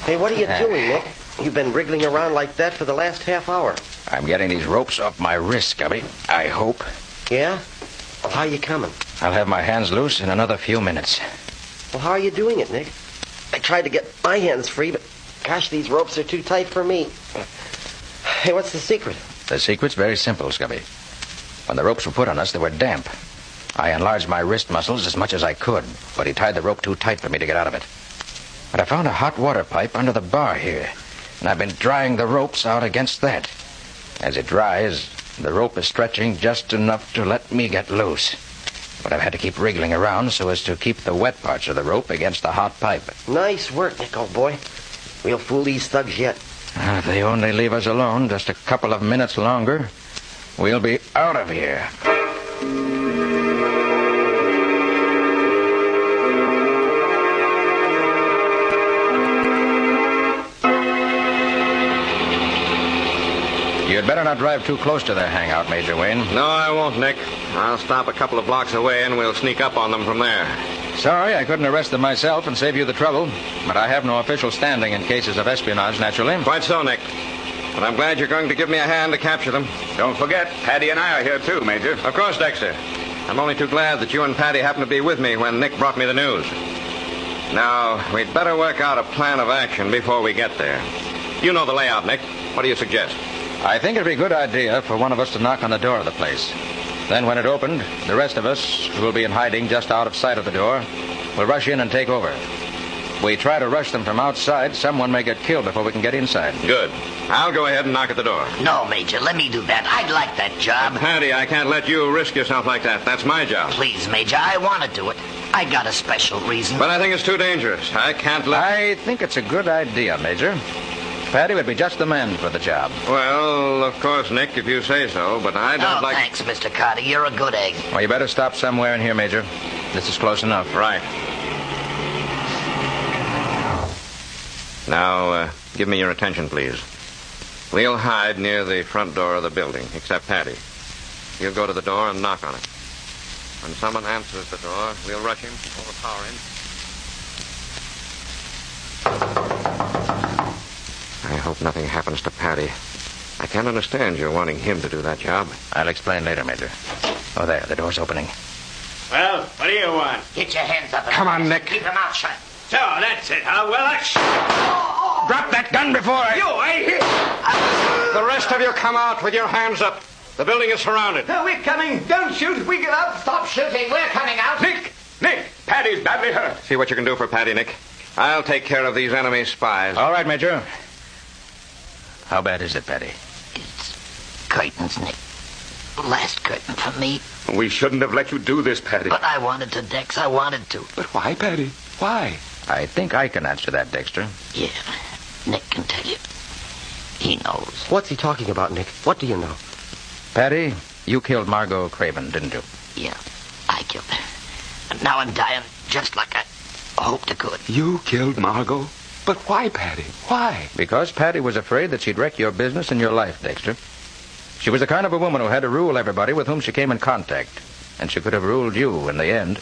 Hey, what are you doing, Nick? You've been wriggling around like that for the last half hour. I'm getting these ropes off my wrists, Gubby. I hope. Yeah? Well, how are you coming? I'll have my hands loose in another few minutes. Well, how are you doing it, Nick? I tried to get my hands free, but gosh, these ropes are too tight for me. Hey, what's the secret? The secret's very simple, Scubby. When the ropes were put on us, they were damp. I enlarged my wrist muscles as much as I could, but he tied the rope too tight for me to get out of it. But I found a hot water pipe under the bar here, and I've been drying the ropes out against that. As it dries, the rope is stretching just enough to let me get loose. But I've had to keep wriggling around so as to keep the wet parts of the rope against the hot pipe. Nice work, Nick, old boy. We'll fool these thugs yet. If they only leave us alone just a couple of minutes longer, we'll be out of here. You'd better not drive too close to their hangout, Major Wayne. No, I won't, Nick. I'll stop a couple of blocks away and we'll sneak up on them from there. Sorry, I couldn't arrest them myself and save you the trouble, but I have no official standing in cases of espionage, naturally. Quite so, Nick. But I'm glad you're going to give me a hand to capture them. Don't forget, Paddy and I are here too, Major. Of course, Dexter. I'm only too glad that you and Paddy happened to be with me when Nick brought me the news. Now, we'd better work out a plan of action before we get there. You know the layout, Nick. What do you suggest? I think it'd be a good idea for one of us to knock on the door of the place. Then when it opened, the rest of us, who will be in hiding just out of sight of the door, will rush in and take over. If we try to rush them from outside, someone may get killed before we can get inside. Good. I'll go ahead and knock at the door. No, Major, let me do that. I'd like that job. Paddy, I can't let you risk yourself like that. That's my job. Please, Major, I want to do it. I got a special reason. But I think it's too dangerous. I can't let... I think it's a good idea, Major. Paddy would be just the man for the job. Well, of course, Nick, if you say so, but I don't like... Thanks, Mr. Carter. You're a good egg. Well, you better stop somewhere in here, Major. This is close enough. Right. Now, give me your attention, please. We'll hide near the front door of the building, except Paddy. He'll go to the door and knock on it. When someone answers the door, we'll rush him, overpower him. I hope nothing happens to Paddy. I can't understand your wanting him to do that job. I'll explain later, Major. Oh, there, the door's opening. Well, what do you want? Get your hands up. Come on, Nick. Keep your mouth shut. So, that's it, huh? Well, that's... Drop that gun before I... You, eh? The rest of you come out with your hands up. The building is surrounded. We're coming. Don't shoot. If we get out, Stop shooting. We're coming out. Nick, Paddy's badly hurt. See what you can do for Paddy, Nick. I'll take care of these enemy spies. All right, Major. How bad is it, Paddy? It's curtains, Nick. Last curtain for me. We shouldn't have let you do this, Paddy. But I wanted to, Dex. I wanted to. But why, Paddy? Why? I think I can answer that, Dexter. Yeah, Nick can tell you. He knows. What's he talking about, Nick? What do you know? Paddy, you killed Margot Craven, didn't you? Yeah, I killed her. And now I'm dying just like I hoped I could. You killed Margot? But why, Paddy? Why? Because Paddy was afraid that she'd wreck your business and your life, Dexter. She was the kind of a woman who had to rule everybody with whom she came in contact. And she could have ruled you in the end.